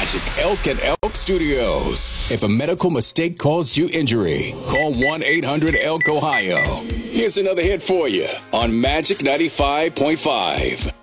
Magic Elk and Elk Studios. If a medical mistake caused you injury, call 1-800-ELK Ohio. Here's another hit for you on Magic 95.5.